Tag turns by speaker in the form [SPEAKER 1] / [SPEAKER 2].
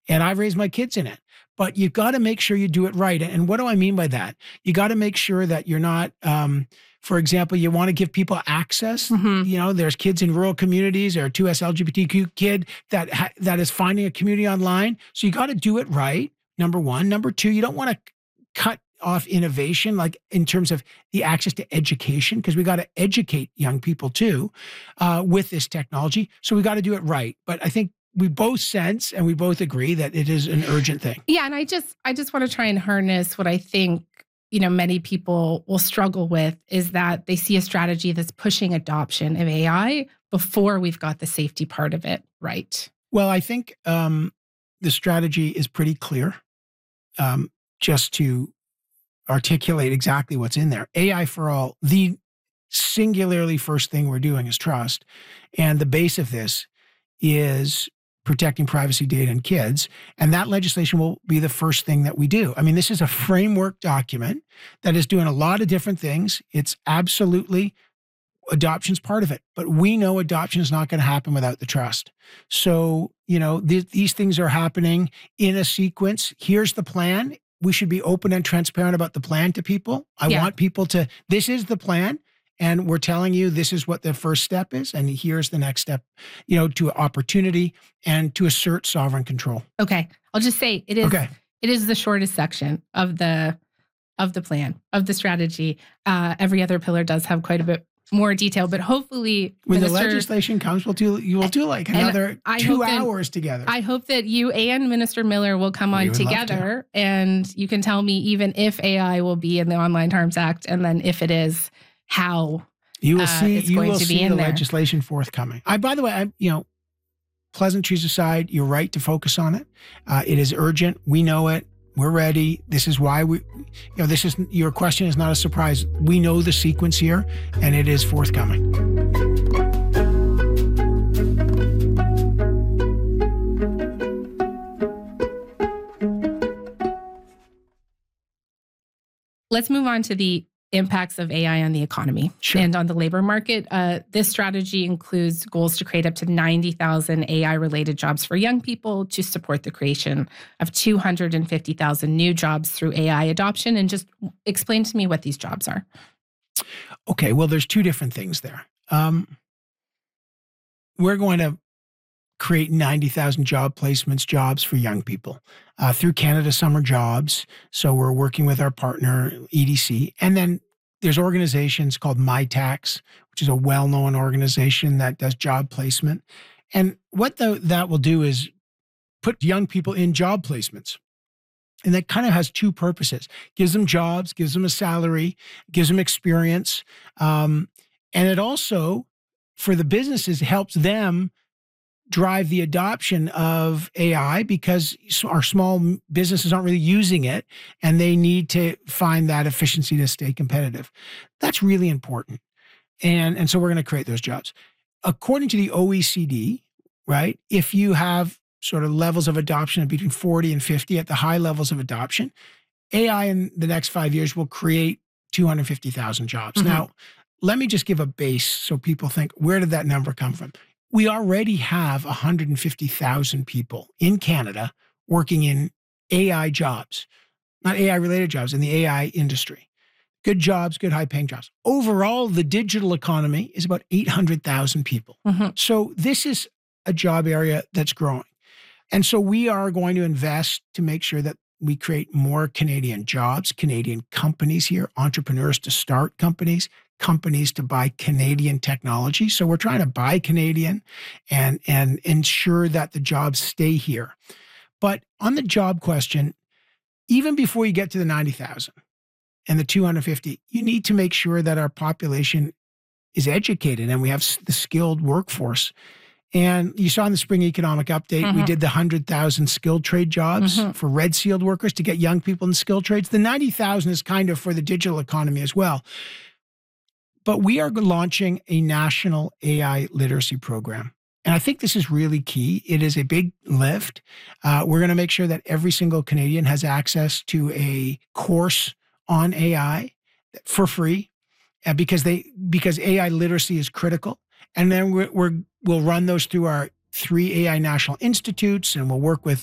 [SPEAKER 1] and I've raised my kids in it. But you've got to make sure you do it right. And what do I mean by that? You got to make sure that you're not, for example, you want to give people access. There's kids in rural communities or a 2S LGBTQ kid that is finding a community online. So you got to do it right, number one. Number two, you don't want to cut off innovation, like in terms of the access to education, because we got to educate young people too with this technology. So we got to do it right. But I think we both sense and we both agree that it is an urgent thing.
[SPEAKER 2] Yeah, and I just want to try and harness what I think many people will struggle with is that they see a strategy that's pushing adoption of AI before we've got the safety part of it right.
[SPEAKER 1] Well, I think the strategy is pretty clear. Just to articulate exactly what's in there. AI for all, the singularly first thing we're doing is trust. And the base of this is protecting privacy data and kids. And that legislation will be the first thing that we do. I mean, this is a framework document that is doing a lot of different things. It's absolutely, adoption's part of it. But we know adoption is not going to happen without the trust. So, these things are happening in a sequence. Here's the plan. We should be open and transparent about the plan to people. I want people to, this is the plan. And we're telling you this is what the first step is. And here's the next step, to opportunity and to assert sovereign control.
[SPEAKER 2] Okay. I'll just say it is the shortest section of the plan, of the strategy. Every other pillar does have quite a bit more detail, but hopefully
[SPEAKER 1] when the legislation comes, you will do like another 2 hours together.
[SPEAKER 2] I hope that you and Minister Miller will come on together and you can tell me even if AI will be in the Online Harms Act, and then if it is, how
[SPEAKER 1] you will see the
[SPEAKER 2] there.
[SPEAKER 1] legislation forthcoming. By the way, pleasantries aside, you're right to focus on it. It is urgent. We know it. We're ready. This is why your question is not a surprise. We know the sequence here, and it is forthcoming.
[SPEAKER 2] Let's move on to the impacts of AI on the economy and on the labor market. This strategy includes goals to create up to 90,000 AI-related jobs for young people, to support the creation of 250,000 new jobs through AI adoption. And just explain to me what these jobs are.
[SPEAKER 1] Okay, well, there's two different things there. We're going to create 90,000 job placements, jobs for young people through Canada Summer Jobs. So we're working with our partner, EDC. And then there's organizations called MyTax, which is a well-known organization that does job placement. And what that will do is put young people in job placements. And that kind of has two purposes. Gives them jobs, gives them a salary, gives them experience. And it also, for the businesses, helps them drive the adoption of AI because our small businesses aren't really using it and they need to find that efficiency to stay competitive. That's really important. And so we're going to create those jobs. According to the OECD, right, if you have sort of levels of adoption of between 40 and 50 at the high levels of adoption, AI in the next 5 years will create 250,000 jobs. Mm-hmm. Now, let me just give a base so people think, where did that number come from? We already have 150,000 people in Canada working in AI jobs, not AI-related jobs, in the AI industry. Good jobs, good high-paying jobs. Overall, the digital economy is about 800,000 people. Mm-hmm. So this is a job area that's growing. And so we are going to invest to make sure that we create more Canadian jobs, Canadian companies here, entrepreneurs to start companies to buy Canadian technology. So we're trying to buy Canadian and ensure that the jobs stay here. But on the job question, even before you get to the 90,000 and the 250, you need to make sure that our population is educated and we have the skilled workforce. And you saw in the spring economic update, mm-hmm. we did the 100,000 skilled trade jobs mm-hmm. for red sealed workers to get young people in skilled trades. The 90,000 is kind of for the digital economy as well. But we are launching a national AI literacy program. And I think this is really key. It is a big lift. We're going to make sure that every single Canadian has access to a course on AI for free because AI literacy is critical. And then we'll run those through our 3 AI national institutes, and we'll work with